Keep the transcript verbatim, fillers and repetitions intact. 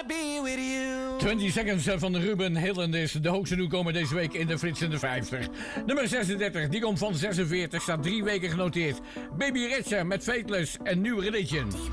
wanna be with you. twintig Seconds van Ruben Hillen is de hoogste nieuwkomer deze week in de Frits in de vijftig. Nummer zesendertig, die komt van zesenveertig, staat drie weken genoteerd. Baby Rexha met Fateless en New Religion.